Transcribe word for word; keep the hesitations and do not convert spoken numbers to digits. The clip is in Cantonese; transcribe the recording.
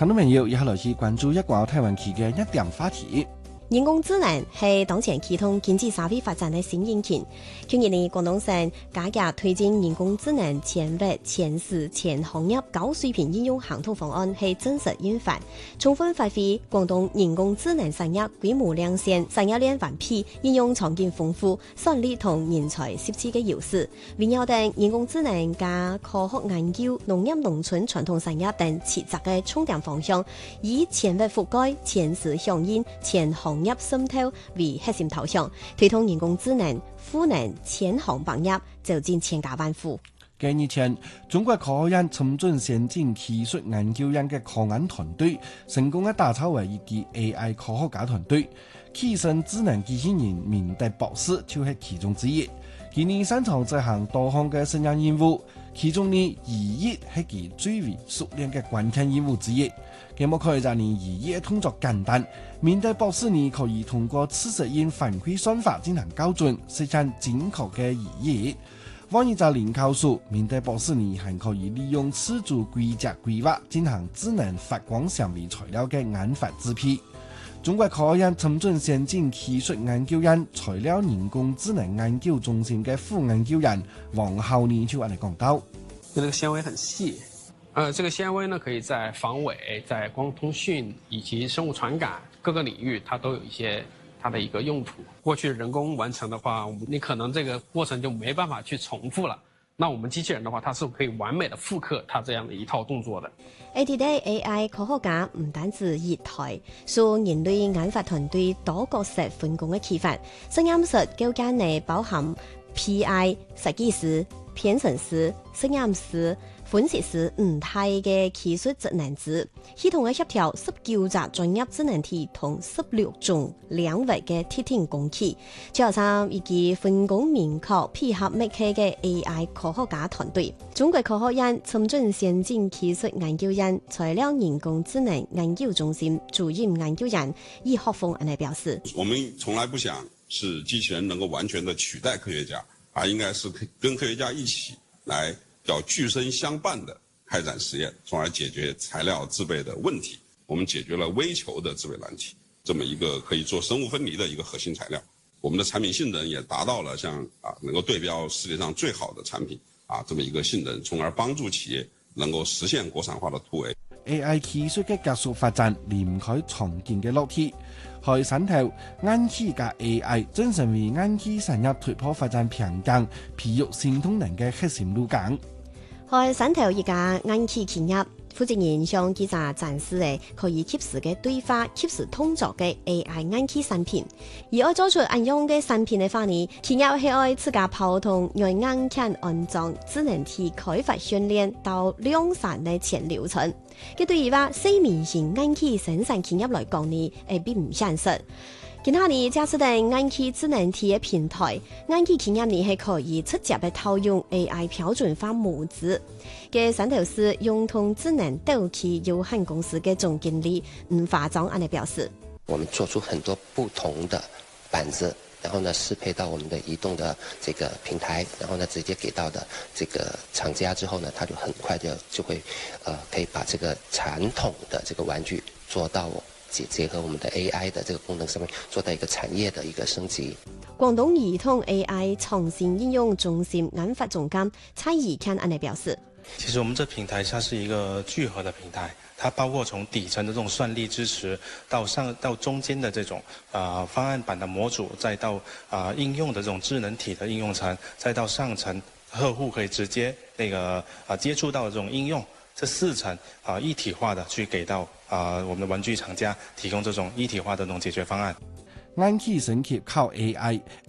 聽眾朋友，以下來去關注一個台灣區嘅一點話題。 人工智能係當前啟動經濟社會發展的新引擎。去年呢，廣東省加強推進人工智能前域、前市、前行業高水平應用行動方案係真實印發，充分發揮廣東人工智能產業規模領先、產業鏈完備、應用場景豐富、算力同人才設置嘅優勢，圍繞定人工智能加科學研究、農業農村傳統產業等切實嘅重點方向，以前域覆蓋、前市響應、前行入滲透為核心導向，推動人工智能賦能前行行業走進千家萬戶。 幾日前，中國科學院深圳先進技術研究院嘅科研團隊成功嘅打造為一支 A I 科學家團隊，躋身智能機器人明德博士就是其中之一。今年擅長執行多項嘅實驗任務，其中呢語義係其最為熟練嘅關鍵任務之一。咁麼可以讓你語義嘅動作簡單，明德博士呢可以通過次實驗反饋算法進行校準，實現精確嘅語義。往一在臨考數，明德博士呢還可以利用自主規則規劃進行智能發光纖維材料嘅研發製批。中國科學院深圳先進技術研究院材料人工智能研究中心嘅副研究員王浩呢就按嚟講到， 這個纖維很細。呃，這個纖維呢，可以在防偽、在光通訊以及生物傳感各個領域，它都有一些它的一個用途。過去人工完成的話，你可能這個過程就沒辦法去重複了。那我們機器人的話，它是可以完美的複刻它這樣的一套動作的。 A T D A I 科學家唔單止一台，受人類研發團隊多角色分工嘅啟發，實驗室構架內包含 P I 設計師、編程師、實驗師、分析師五大嘅技術職能組，系統嘅協調十九隻專業智能體同十六種領域嘅特定工具，加上以及分工明確、配合默契嘅 A I 科學家團隊。中國科學院深圳先進技術研究院材料人工智能研究中心主任研究員易學峰嚟表示： 我們從來不想是機器人能夠完全的取代科學家，而應該是跟科學家一起來叫具身相伴的開展實驗，從而解決材料製備的問題。我們解決了微球的製備難題，這麼一個可以做生物分離的一個核心材料。我們的產品性能也達到了像啊能夠對標世界上最好的產品啊這麼一個性能，從而幫助企業能夠實現國產化的突圍。 A I 技術嘅加速發展離唔開常見嘅落地，喺山頭眼氣加 A I 正成為眼氣產業突破發展瓶頸、培育新動能嘅核心路徑。 喺山頭一家眼氣企業負責人向記者展示嘅可以及時嘅對話、及時通作嘅 A I 眼氣產品，而要做出應用嘅產品嘅話呢，企業係愛自家跑通用硬件安裝智能體開發訓練到量產嘅全流程。佢對於話四面型眼氣生產企業來講呢，誒並唔現實。其他呢，假設定眼氣智能體嘅平台，眼氣企業呢係可以直接嘅套用 A I 標準化模子。嘅山頭市融通智能導器有限公司嘅總經理吳華章安尼表示： 我們做出很多不同的板子，然後呢適配到我們的移動的這個平台，然後呢直接給到的這個廠家之後呢，他就很快就就會，呃，可以把這個傳統的這個玩具做到結結合我們的 A I 的這個功能上面，做到一個產業的一個升級。 廣東移通 A I 創新應用中心研發總監蔡以康安尼表示： 其實我們這平台它是一個聚合的平台，它包括從底層的這種算力支持，到上到中間的這種啊、呃、方案版的模組，再到啊、呃、應用的這種智能體的應用層，再到上層客戶可以直接那個啊、呃、接觸到的這種應用，這四層啊、呃、一體化的去給到啊、呃、我們的玩具廠家提供這種一體化的這種解決方案。 眼氣升級靠 A I。